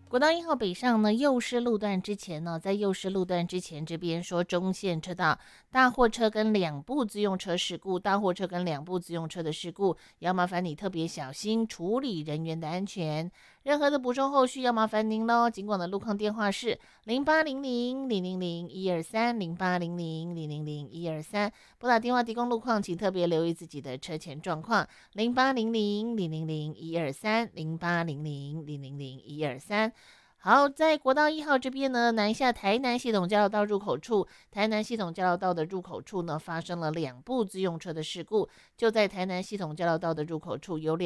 国道1号北上呢，右师路段之前呢，在右师路段之前这边说中线车道大货车跟两部自用车事故，大货车跟两部自用车的事故，要麻烦你特别小心处理人员的安全。任何的补充后续要麻烦您喽。尽管的路况电话是0800-000-123，0800-000-123，拨打电话提供路况，请特别留意自己的车前状况。0800-000-123，0800-000-123。好，在国道1号这边呢，南下台南系统交流道入口处，台南系统交流道的入口处呢，发生了两部自用车的事故，就在台南系统交流道的入口处有